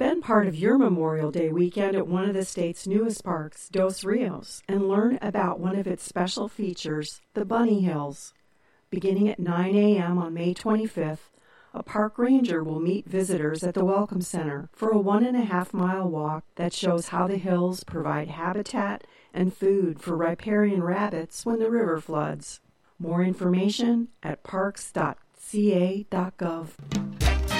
Spend part of your Memorial Day weekend at one of the state's newest parks, Dos Rios, and learn about one of its special features, the Bunny Hills. Beginning at 9 a.m. on May 25th, a park ranger will meet visitors at the Welcome Center for a 1.5-mile walk that shows how the hills provide habitat and food for riparian rabbits when the river floods. More information at parks.ca.gov.